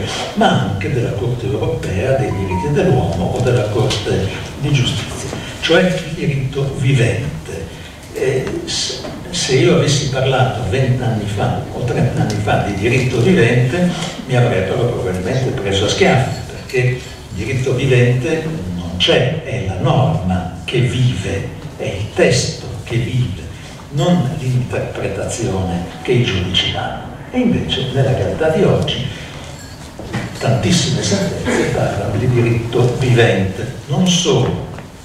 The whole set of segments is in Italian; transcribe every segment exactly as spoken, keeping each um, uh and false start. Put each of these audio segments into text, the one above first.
ma anche della Corte europea dei diritti dell'uomo o della Corte di giustizia, cioè il diritto vivente. Eh, se io avessi parlato vent'anni fa o trent'anni fa di diritto vivente, mi avrebbero probabilmente preso a schiaffi, perché il diritto vivente non c'è, è la norma che vive, è il testo che vive, non l'interpretazione che i giudici danno. E invece nella realtà di oggi tantissime sentenze parlano di diritto vivente. Non solo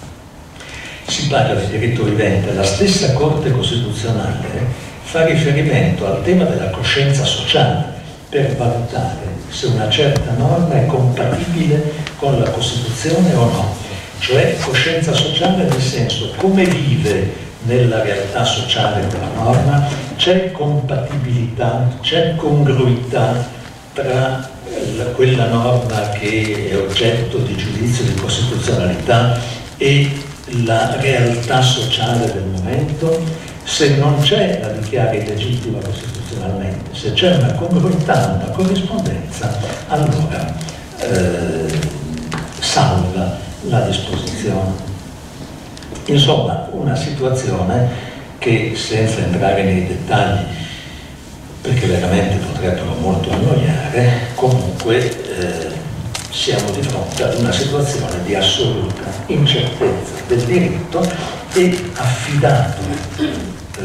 si parla di diritto vivente, la stessa Corte Costituzionale fa riferimento al tema della coscienza sociale per valutare se una certa norma è compatibile con la Costituzione o no. Cioè coscienza sociale nel senso come vive nella realtà sociale quella norma, c'è compatibilità, c'è congruità tra quella norma che è oggetto di giudizio di costituzionalità e la realtà sociale del momento. Se non c'è, la dichiara illegittima costituzionalmente. Se c'è una congruità, una corrispondenza, allora eh, salva la disposizione. Insomma, una situazione che, senza entrare nei dettagli, perché veramente potrebbero molto annoiare, comunque eh, siamo di fronte ad una situazione di assoluta incertezza del diritto e affidato eh,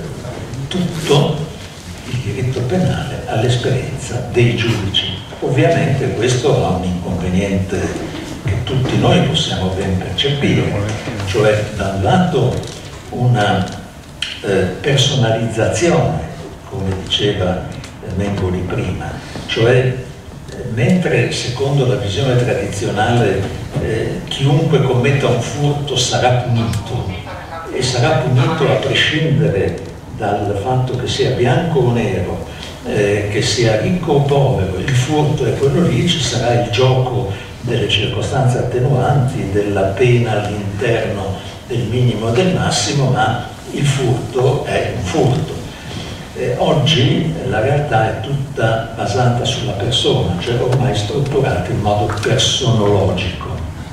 tutto il diritto penale all'esperienza dei giudici. Ovviamente questo ha un inconveniente che tutti noi possiamo ben percepire, cioè da un lato una eh, personalizzazione, come diceva eh, Mengoni prima, cioè eh, mentre secondo la visione tradizionale eh, chiunque commetta un furto sarà punito e sarà punito a prescindere dal fatto che sia bianco o nero, eh, che sia ricco o povero, il furto è quello lì, ci sarà il gioco delle circostanze attenuanti, della pena all'interno del minimo e del massimo, ma il furto è un furto. Eh, oggi la realtà è tutta basata sulla persona, cioè ormai strutturata in modo personologico.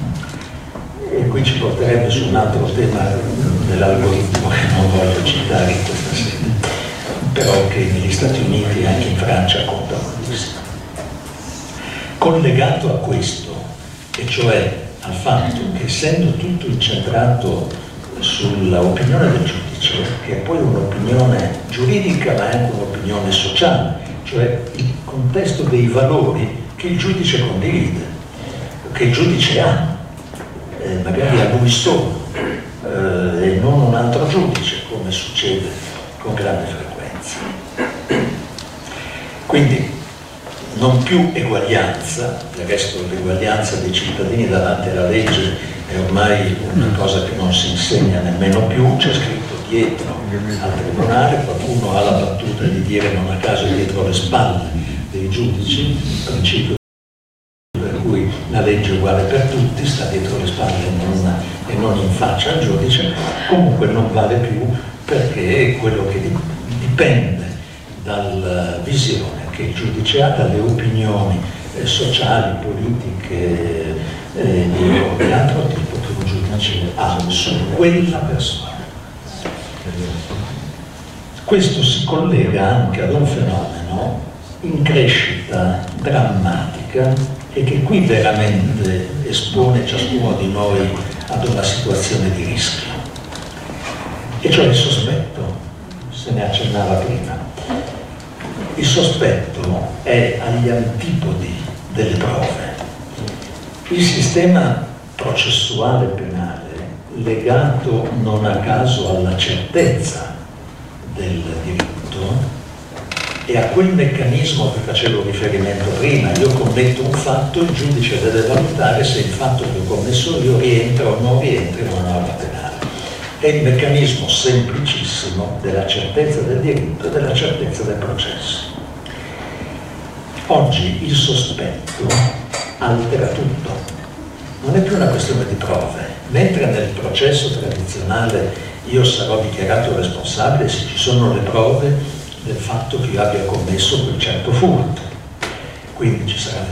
E qui ci porterebbe su un altro tema dell'algoritmo che non voglio citare in questa sede, però che negli Stati Uniti e anche in Francia conta moltissimo. Collegato a questo, e cioè al fatto che essendo tutto incentrato sull'opinione del giudice, che è poi un'opinione giuridica ma è anche un'opinione sociale, cioè il contesto dei valori che il giudice condivide, che il giudice ha, eh, magari a lui solo, eh, e non un altro giudice, come succede con grande frequenza. Quindi non più eguaglianza, del resto l'eguaglianza dei cittadini davanti alla legge è ormai una cosa che non si insegna nemmeno più, c'è scritto dietro al tribunale, qualcuno ha la battuta di dire non a caso dietro le spalle dei giudici, il principio per cui la legge è uguale per tutti, sta dietro le spalle e non, e non in faccia al giudice, comunque non vale più perché è quello che dipende dalla visione che il giudice ha, dalle opinioni eh, sociali, politiche eh, di altro tipo che un giudice ha su quella persona. Questo si collega anche ad un fenomeno in crescita drammatica e che qui veramente espone ciascuno di noi ad una situazione di rischio, e cioè il sospetto, se ne accennava prima. Il sospetto è agli antipodi delle prove. Il sistema processuale penale, legato non a caso alla certezza del diritto e a quel meccanismo che facevo riferimento prima, io commetto un fatto, il giudice deve valutare se il fatto che ho commesso io rientra o non rientra in una norma penale. È il meccanismo semplicissimo della certezza del diritto e della certezza del processo. Oggi il sospetto altera tutto, non è più una questione di prove, mentre nel processo tradizionale io sarò dichiarato responsabile se ci sono le prove del fatto che io abbia commesso quel certo furto, quindi ci sarà